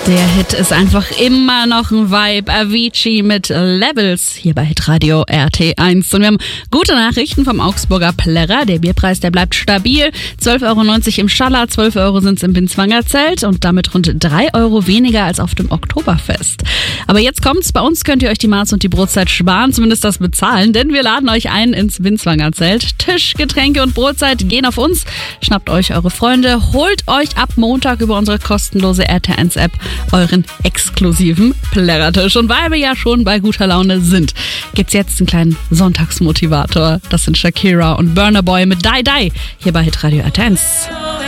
Der Hit ist einfach immer noch ein Vibe. Avicii mit Levels hier bei Hitradio RT1. Und wir haben gute Nachrichten vom Augsburger Plärrer. Der Bierpreis, der bleibt stabil. 12,90 € im Schaller, 12 € sind es im Binswanger Zelt und damit rund 3 € weniger als auf dem Oktoberfest. Aber jetzt kommt's, bei uns könnt ihr euch die Maß und die Brotzeit sparen, zumindest das bezahlen, denn wir laden euch ein ins Binswanger Zelt. Tisch, Getränke und Brotzeit gehen auf uns. Schnappt euch eure Freunde, holt euch ab Montag über unsere kostenlose RT1-App euren exklusiven Plärrertisch. Und weil wir ja schon bei guter Laune sind, gibt's jetzt einen kleinen Sonntagsmotivator. Das sind Shakira und Burna Boy mit Die Die hier bei Hitradio RT1.